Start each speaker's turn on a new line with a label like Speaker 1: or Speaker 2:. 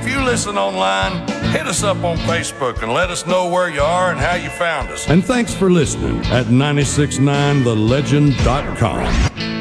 Speaker 1: if you listen online, hit us up on Facebook and let us know where you are and how you found us.
Speaker 2: And thanks for listening at 969thelegend.com.